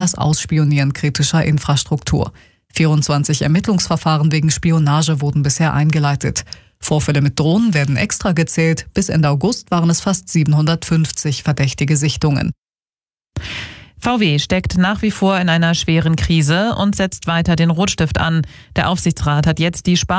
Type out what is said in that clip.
das Ausspionieren kritischer Infrastruktur. 24 Ermittlungsverfahren wegen Spionage wurden bisher eingeleitet. Vorfälle mit Drohnen werden extra gezählt. Bis Ende August waren es fast 750 verdächtige Sichtungen. VW steckt nach wie vor in einer schweren Krise und setzt weiter den Rotstift an. Der Aufsichtsrat hat jetzt die